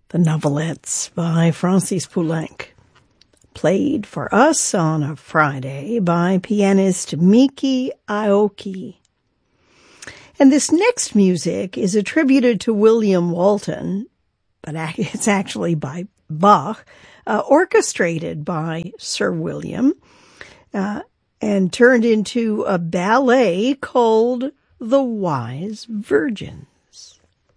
The Novelettes by Francis Poulenc, played for us on a Friday by pianist Miki Aoki. And this next music is attributed to William Walton, but it's actually by Bach, orchestrated by Sir William, and turned into a ballet called The Wise Virgins.